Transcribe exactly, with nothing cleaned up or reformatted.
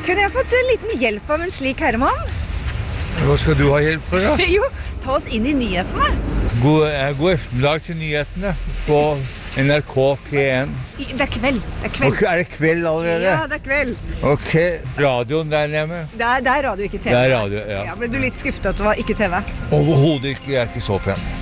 Kunne jeg fått en liten hjelp av en slik herremann? Hva skal du ha hjelp for, da? Jo, ta oss inn i nyhetene. God, eh, god eftermiddag til nyhetene på N R K P en. I- Det er kveld, det er kveld. Ok, er det kveld allerede? Ja, det er kveld. Ok, radioen regner jeg med. Det er, det er radio, ikke T V. Det er radio, ja. Ja, ble du litt skuffet at det var ikke T V? Overhodet ikke, jeg er ikke så pen.